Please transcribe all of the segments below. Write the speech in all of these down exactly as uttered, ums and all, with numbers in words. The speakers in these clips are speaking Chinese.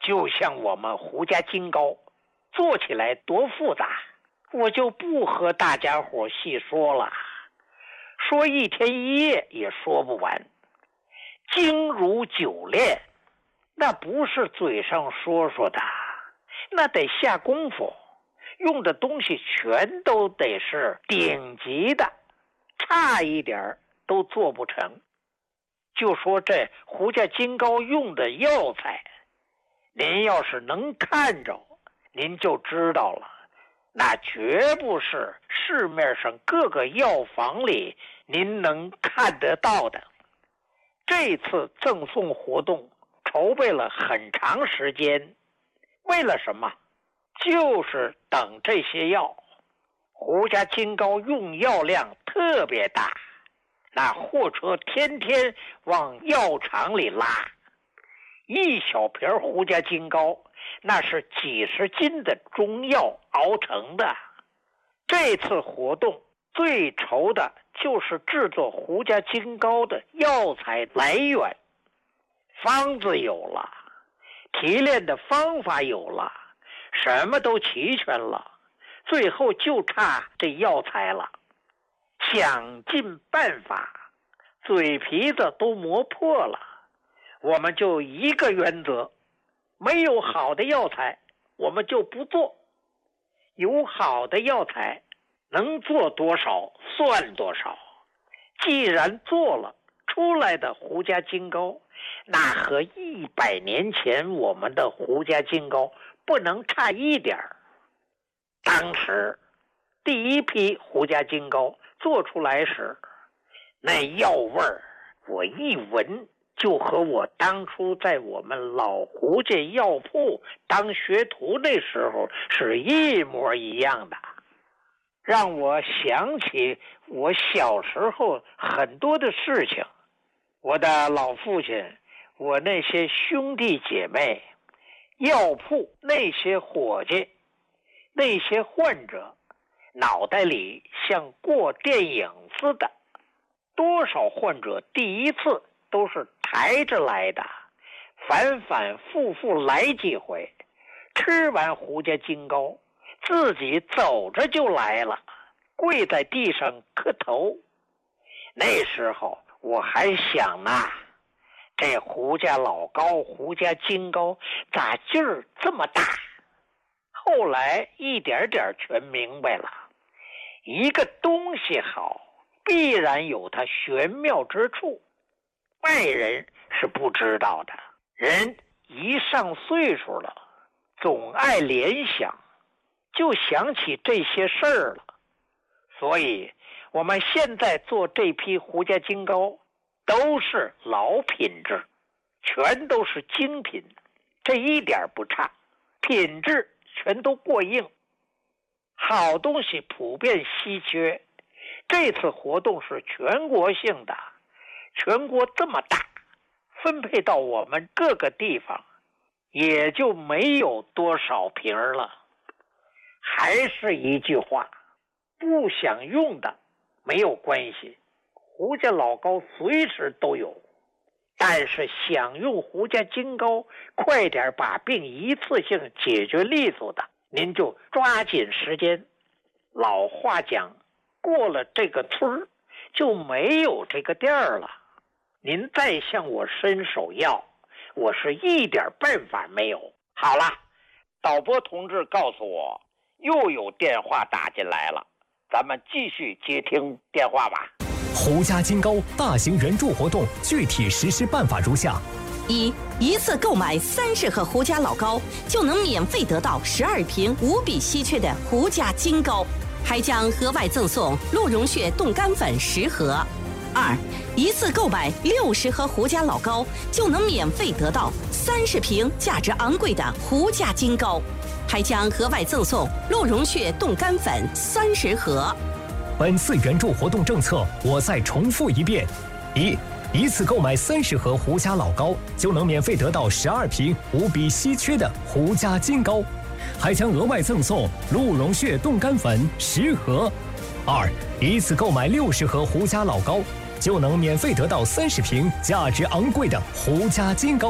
就像我们胡家金糕，做起来多复杂，我就不和大家伙细说了，说一天一夜也说不完。精如酒炼，那不是嘴上说说的，那得下功夫，用的东西全都得是顶级的，差一点都做不成。就说这胡家金糕用的药材，您要是能看着，您就知道了，那绝不是市面上各个药房里您能看得到的。这次赠送活动筹备了很长时间，为了什么？就是等这些药。胡家金糕用药量特别大，那货车天天往药厂里拉，一小瓶胡家金糕那是几十斤的中药熬成的。这次活动最愁的就是制作胡家金糕的药材来源，方子有了，提炼的方法有了，什么都齐全了，最后就差这药材了。想尽办法，嘴皮子都磨破了，我们就一个原则，没有好的药材我们就不做，有好的药材能做多少算多少。既然做了出来的胡家金糕，那和一百年前我们的胡家金糕不能差一点儿。当时第一批胡家金糕做出来时，那药味儿我一闻就和我当初在我们老胡家药铺当学徒那时候是一模一样的，让我想起我小时候很多的事情。我的老父亲，我那些兄弟姐妹，药铺那些伙计，那些患者，脑袋里像过电影似的。多少患者第一次都是抬着来的，反反复复来几回，吃完胡家金糕自己走着就来了，跪在地上磕头。那时候我还想呢，这胡家老糕胡家金糕咋劲儿这么大？后来一点点全明白了，一个东西好必然有它玄妙之处，外人是不知道的。人一上岁数了，总爱联想，就想起这些事儿了。所以我们现在做这批胡家金糕都是老品质，全都是精品，这一点不差，品质全都过硬。好东西普遍稀缺，这次活动是全国性的，全国这么大，分配到我们各个地方也就没有多少瓶了。还是一句话，不想用的没有关系，胡家老糕随时都有。但是想用胡家金糕快点把病一次性解决利索的，您就抓紧时间。老话讲，过了这个村就没有这个店了。您再向我伸手要，我是一点办法没有。好了，导播同志告诉我又有电话打进来了，咱们继续接听电话吧。 胡家金糕大型援助活动具体实施办法如下： 一、一次购买三十盒胡家老糕，就能免费得到十二瓶无比稀缺的胡家金糕，还将额外赠送鹿茸血冻干粉十盒。二、一次购买六十盒胡家老糕，就能免费得到三十瓶价值昂贵的胡家金糕，还将额外赠送鹿茸血冻干粉三十盒。 本次援助活动政策我再重复一遍：一、一次购买三十盒胡家老糕，就能免费得到十二瓶无比稀缺的胡家金糕，还将额外赠送鹿茸血冻干粉十盒。二、一次购买六十盒胡家老糕，就能免费得到三十瓶价值昂贵的胡家金糕，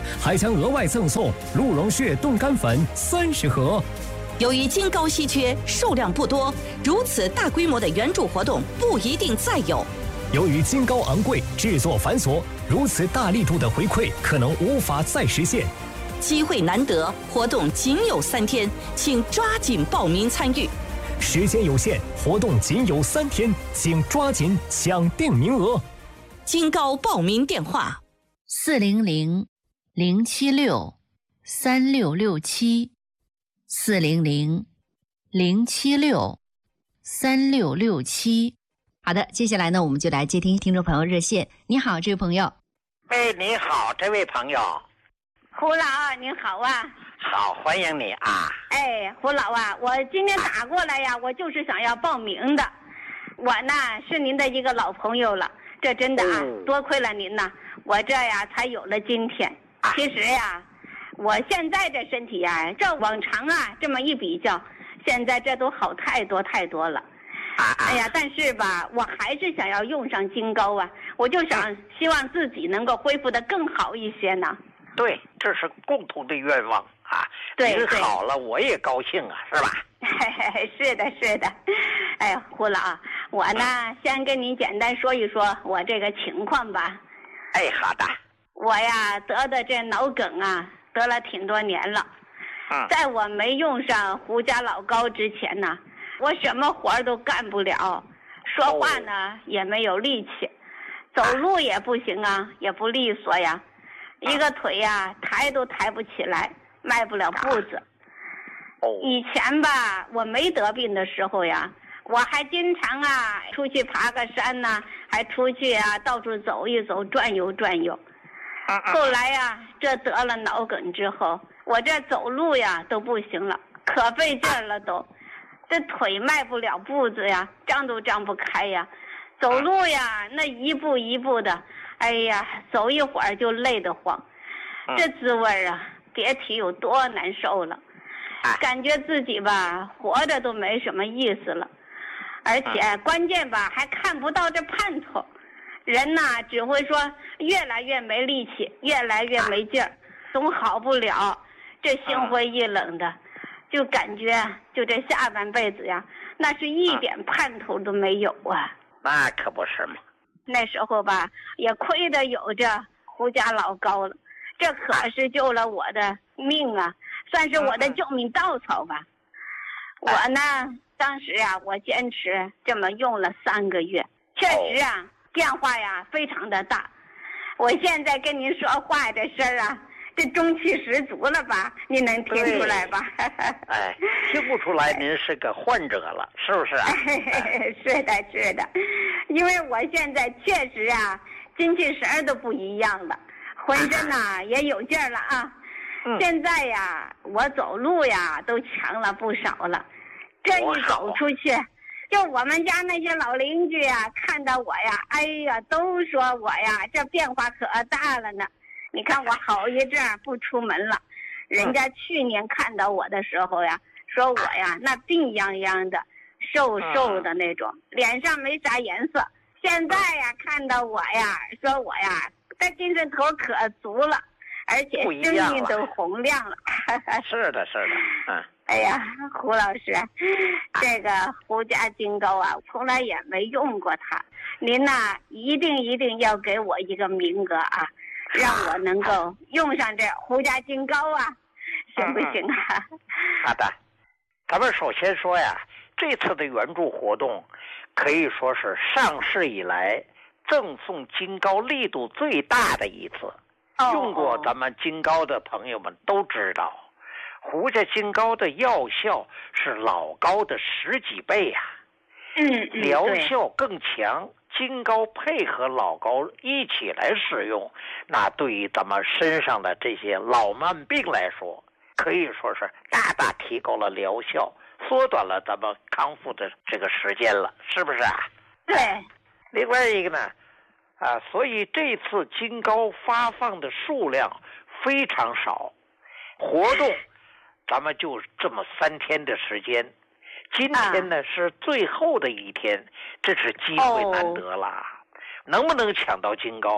还将额外赠送鹿茸血冻干粉三十盒。 由于金膏稀缺，数量不多，如此大规模的援助活动不一定再有。 由于金膏昂贵，制作繁琐，如此大力度的回馈可能无法再实现。 机会难得，活动仅有三天，请抓紧报名参与。 时间有限，活动仅有三天，请抓紧抢定名额。 金膏报名电话： 四零零零七六三六六七，四零零零七六三六六七。好的，接下来呢，我们就来接听听众朋友热线。你好，这位朋友。 哎，你好，这位朋友。 胡老，您好啊。 好，欢迎你啊。 哎，胡老啊，我今天打过来呀，我就是想要报名的。我呢是您的一个老朋友了，这真的啊，嗯、多亏了您呐，我这呀才有了今天。啊、其实呀，我现在这身体呀，这往常啊这么一比较，现在这都好太多太多了。啊、哎呀，但是吧，我还是想要用上金膏啊，我就想希望自己能够恢复得更好一些呢。 对，这是共同的愿望啊！ 对， 您好了，我也高兴啊，是吧？ 是的，是的。哎，胡老，我呢，嗯、先跟您简单说一说我这个情况吧。 哎，好的。 我呀，得的这脑梗啊，得了挺多年了。嗯。在我没用上胡家老膏之前呢，我什么活都干不了，说话呢、哦、也没有力气，走路也不行啊，也不利索呀。一个腿呀、啊，抬都抬不起来，迈不了步子。哦，以前吧，我没得病的时候呀，我还经常啊出去爬个山呐、啊，还出去啊到处走一走，转悠转悠。啊、后来呀，这得了脑梗之后，我这走路呀都不行了，可费劲了都，这腿迈不了步子呀，张都张不开呀，走路呀那一步一步的。哎呀，走一会儿就累得慌，这滋味啊，别提有多难受了。感觉自己吧，活着都没什么意思了，而且关键吧，还看不到这盼头。人呐，只会说越来越没力气，越来越没劲儿，总好不了。这心灰意冷的，就感觉就这下半辈子呀，那是一点盼头都没有啊。 那可不是嘛。 那时候吧，也亏得有这胡家老膏了，这可是救了我的命啊，算是我的救命稻草吧。我呢，当时啊，我坚持这么用了三个月，确实啊，变化呀非常的大。我现在跟您说话这事儿啊，这中气十足了吧？您能听出来吧？ 哎，听不出来您是个患者了，是不是啊？ 是的，是的，因为我现在确实啊，精气神都不一样了，浑身呐、啊、也有劲儿了啊。嗯、现在呀，我走路呀都强了不少了，这一走出去，就我们家那些老邻居呀，看到我呀，哎呀，都说我呀这变化可大了呢。你看我好一阵不出门了，人家去年看到我的时候呀，说我呀那病殃殃的，瘦瘦的那种，脸上没啥颜色。现在呀看到我呀，说我呀这精神头可足了，而且声音都洪亮了。 是的，是的，嗯。 哎呀，胡老师，这个胡家金膏啊，从来也没用过它。您呐，一定一定要给我一个名额啊！让我能够用上这胡家金膏啊，行不行啊？ 嗯、好的，咱们首先说呀，这次的援助活动可以说是上市以来赠送金膏力度最大的一次。哦、用过咱们金膏的朋友们都知道，胡家金膏的药效是老膏的十几倍呀、啊， 嗯， 疗效更强。金膏配合老膏一起来使用，那对于咱们身上的这些老慢病来说，可以说是大大提高了疗效，缩短了咱们康复的这个时间了，是不是啊？ 对。 另外一个呢，啊，所以这次金膏发放的数量非常少，活动咱们就这么三天的时间。今天呢、啊、是最后的一天，这是机会难得了。哦、能不能抢到金膏，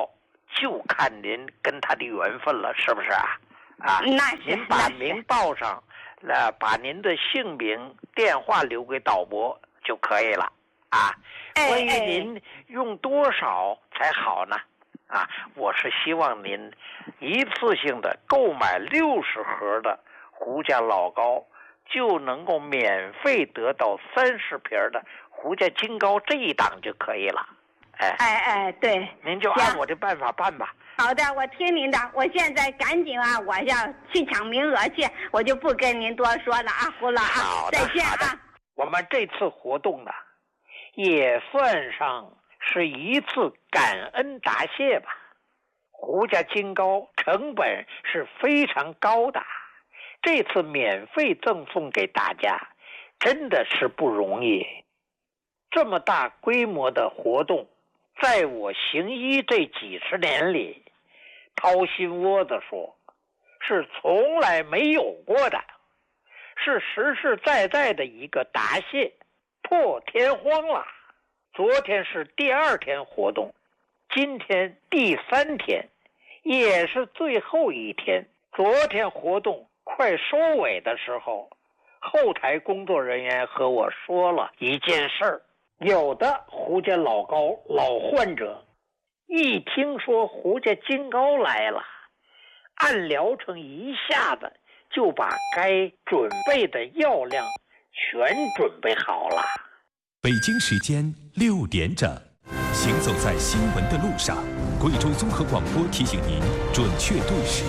就看您跟他的缘分了，是不是啊？啊， 那是。 您把名报上，呃，把您的姓名、电话留给导播就可以了啊。关于您用多少才好呢？啊，我是希望您一次性的购买六十盒的胡家老高，就能够免费得到三十瓶的胡家金高这一档就可以了。哎哎哎，对， 您就按我的办法办吧。 好的，我听您的。我现在赶紧啊，我要去抢名额去，我就不跟您多说了啊，胡老啊，再见啊。 我们这次活动呢，也算上是一次感恩答谢吧。胡家金高成本是非常高的，这次免费赠送给大家，真的是不容易。这么大规模的活动，在我行医这几十年里，掏心窝子说，是从来没有过的，是实实在在的一个答谢，破天荒了。昨天是第二天活动，今天第三天，也是最后一天。昨天活动快收尾的时候，后台工作人员和我说了一件事儿，有的胡家老高老患者一听说胡家金高来了，按疗程一下子就把该准备的药量全准备好了。 北京时间六点整，行走在新闻的路上，贵州综合广播提醒您准确对时。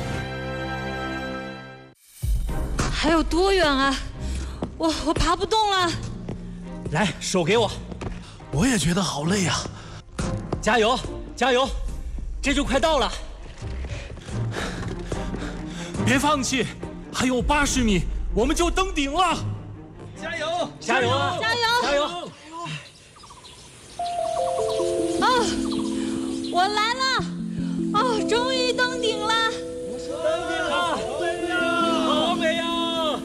还有多远啊？我我爬不动了。 来，手给我。 我也觉得好累啊。 加油，加油，这就快到了。 别放弃，还有八十米，我们就登顶了。 加油，加油啊！ 加油， 加油！ 啊，我来了！哦，终于登顶了！ 登顶了！好美呀！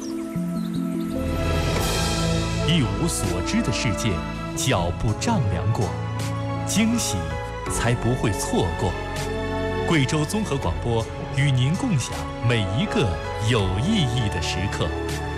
一无所知的世界，脚步丈量过，惊喜才不会错过。贵州综合广播与您共享每一个有意义的时刻。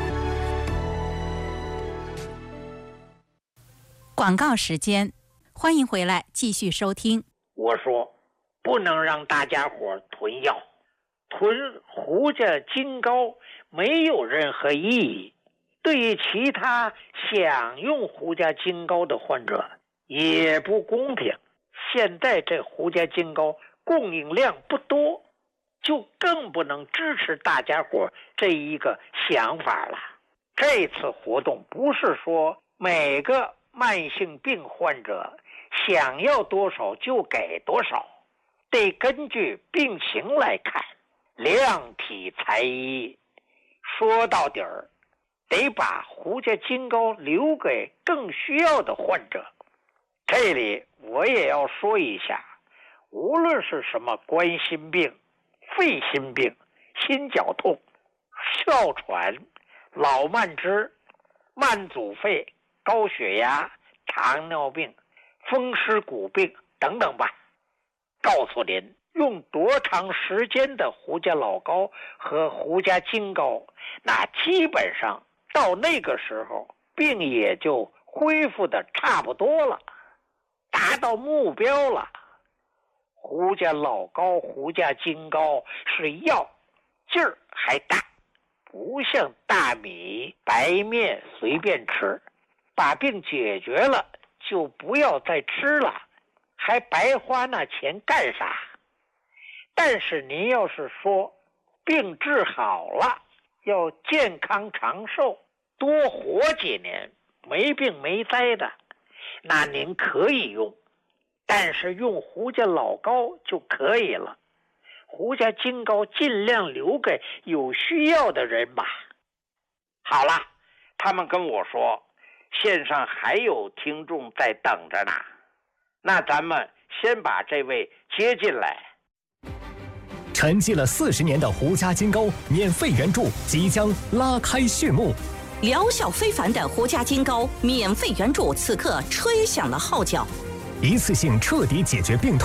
广告时间，欢迎回来继续收听。 我说，不能让大家伙囤药，囤胡家金高没有任何意义，对于其他想用胡家金高的患者也不公平。现在这胡家金高供应量不多，就更不能支持大家伙这一个想法了。这次活动不是说每个慢性病患者想要多少就给多少，得根据病情来看，量体裁衣。说到底儿，得把胡家金高留给更需要的患者。这里我也要说一下，无论是什么冠心病、肺心病、心绞痛、哮喘、老慢支、慢阻肺、高血压、糖尿病、风湿骨病等等吧，告诉您，用多长时间的胡家老高和胡家金高，那基本上到那个时候病也就恢复的差不多了，达到目标了。胡家老高、胡家金高是药，劲儿还大，不像大米、白面随便吃，把病解决了就不要再吃了，还白花那钱干啥？但是您要是说病治好了，要健康长寿，多活几年，没病没灾的，那您可以用，但是用胡家老高就可以了。胡家金高尽量留给有需要的人吧。好了，他们跟我说线上还有听众在等着呢，那咱们先把这位接进来。 沉寂了四十年的胡家金高免费援助即将拉开序幕， 疗效非凡的胡家金高免费援助此刻吹响了号角， 一次性彻底解决病痛，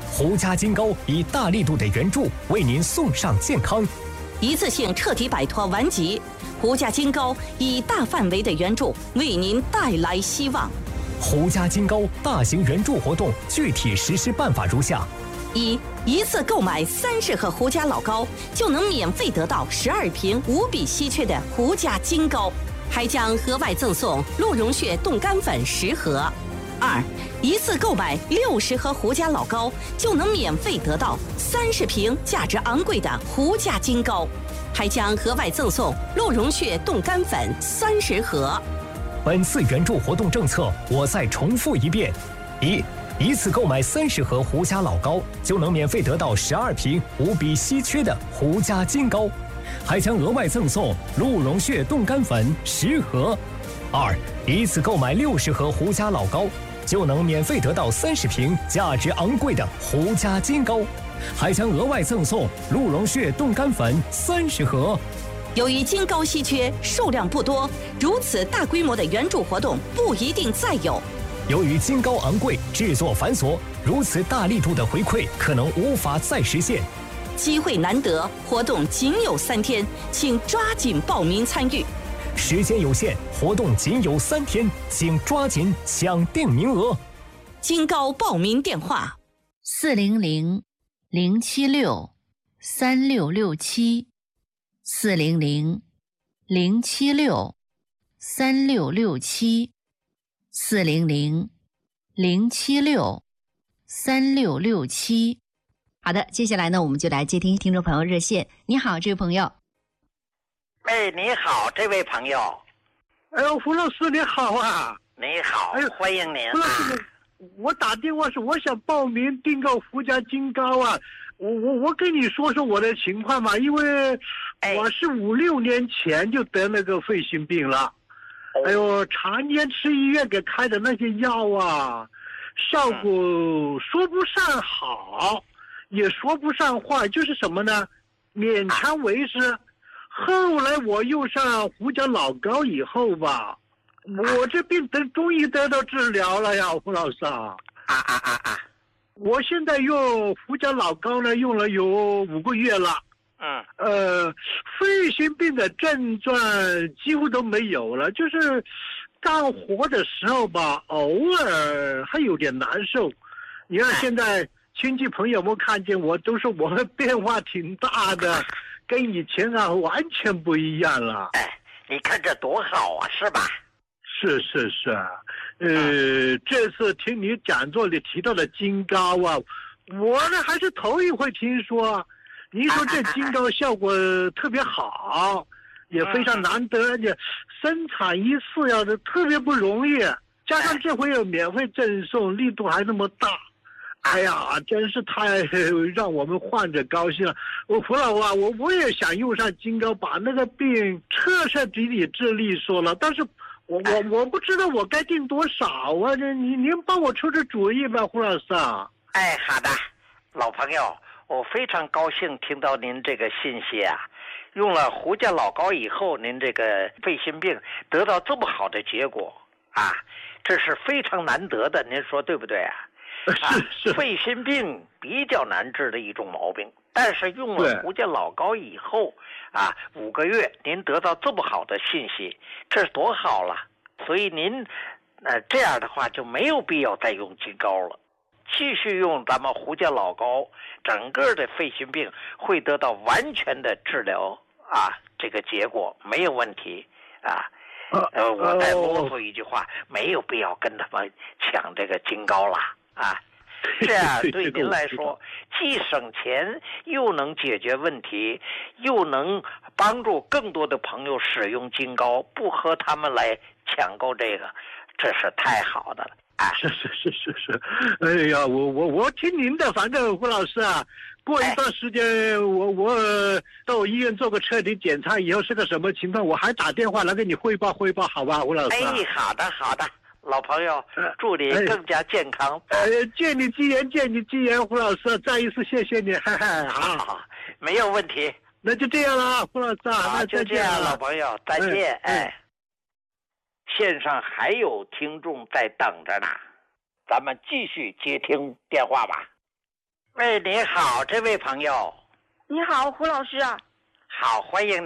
胡家金膏以大力度的援助为您送上健康， 一次性彻底摆脱顽疾。胡家金膏以大范围的援助为您带来希望。 胡家金膏大型援助活动具体实施办法如下： 一、一次购买三十盒胡家老膏，就能免费得到十二瓶无比稀缺的胡家金膏，还将额外赠送鹿茸血冻干粉十盒。二、一次购买六十盒胡家老膏，就能免费得到三十瓶价值昂贵的胡家金膏，还将额外赠送鹿茸血冻干粉三十盒。 本次援助活动政策，我再重复一遍：一、一次购买三十盒胡家老膏，就能免费得到十二瓶无比稀缺的胡家金膏，还将额外赠送鹿茸血冻干粉十盒。二、一次购买六十盒胡家老膏，就能免费得到三十瓶价值昂贵的胡家金膏，还将额外赠送鹿茸血冻干粉三十盒。 由于金膏稀缺，数量不多，如此大规模的援助活动不一定再有。 由于金膏昂贵，制作繁琐，如此大力度的回馈可能无法再实现。 机会难得，活动仅有三天，请抓紧报名参与。 时间有限，活动仅有三天，请抓紧抢定名额。 金膏报名电话： 四零零零七六三六六七，四零零零七六三六六七，四零零零七六三六六七。 好的，接下来呢，我们就来接听听众朋友热线。你好，这位朋友。 哎，你好，这位朋友。 哎呦，胡老师你好啊！ 你好，哎、欢迎您、啊。 胡老师，我打电话是我想报名订购胡家金膏啊。我我我跟你说说我的情况嘛，因为我是五六年前就得那个肺心病了。哎呦，常年吃医院给开的那些药啊，效果说不上好，也说不上坏，就是什么呢？勉强为之。后来我用上胡家老膏以后吧，我这病得终于得到治疗了呀，胡老师啊啊啊啊啊！ 我现在用胡家老膏呢，用了有五个月了。 嗯。 呃，肺心病的症状几乎都没有了，就是干活的时候吧，偶尔还有点难受。你看现在亲戚朋友们看见我，都说我变化挺大的。跟以前啊完全不一样了。 哎，你看这多好啊，是吧？ 是是是，呃，嗯、这次听你讲座里提到的金膏啊，我呢还是头一回听说。你说这金膏效果特别好，也非常难得，而且生产一次要的特别不容易，加上这回有免费赠送，力度还那么大。哎呀，真是太让我们患者高兴了！我胡老啊，我我也想用上金膏，把那个病彻彻底底治利索了。但是我我我不知道我该定多少啊！这您您帮我出出主意吧，胡老师啊！ 哎，好的，老朋友，我非常高兴听到您这个信息啊！用了胡家老膏以后，您这个肺心病得到这么好的结果啊，这是非常难得的，您说对不对啊？啊，肺心病比较难治的一种毛病，但是用了胡家老膏以后，啊，五个月您得到这么好的信息，这是多好了。所以您，呃，这样的话就没有必要再用金膏了，继续用咱们胡家老膏，整个的肺心病会得到完全的治疗啊，这个结果没有问题啊。呃，我再啰嗦一句话，没有必要跟他们抢这个金膏了。啊，这样对您来说既省钱又能解决问题，又能帮助更多的朋友使用金膏，不和他们来抢购这个，这是太好的了啊！ 是是是是是，哎呀，我我我听您的，反正胡老师啊，过一段时间、哎、我我到医院做个彻底检查以后是个什么情况，我还打电话来给你汇报汇报，好吧，胡老师、啊？ 哎，好的好的。老朋友，祝你更加健康。 呃，借你吉言，借你吉言，胡老师，再一次谢谢你，嗨嗨，好， 好，没有问题。 那就这样了，胡老师， 好，就这样，老朋友，再见。哎，哎线上还有听众在等着呢，咱们继续接听电话吧。 喂，你好，这位朋友。 你好，胡老师啊。 好，欢迎